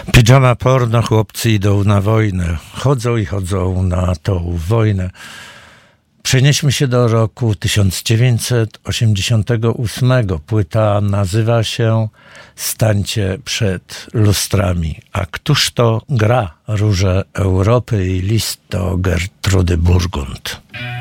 Pidżama porno, chłopcy idą na wojnę. Chodzą i chodzą na tą wojnę. Przenieśmy się do roku 1988. Płyta nazywa się Stańcie przed lustrami. A któż to gra Róże Europy i list do Gertrudy Burgund?